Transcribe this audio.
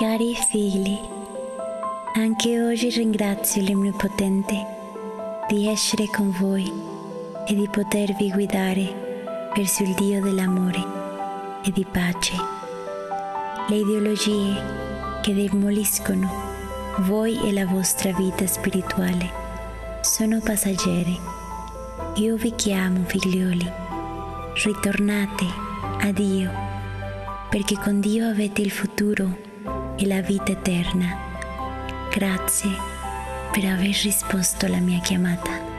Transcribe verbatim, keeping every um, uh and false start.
Cari figli, anche oggi ringrazio l'Onnipotente di essere con voi e di potervi guidare verso il Dio dell'amore e di pace. Le ideologie che demoliscono voi e la vostra vita spirituale sono passeggere. Io vi chiamo, figlioli, ritornate a Dio, perché con Dio avete il futuro e la vita eterna. Grazie per aver risposto alla mia chiamata.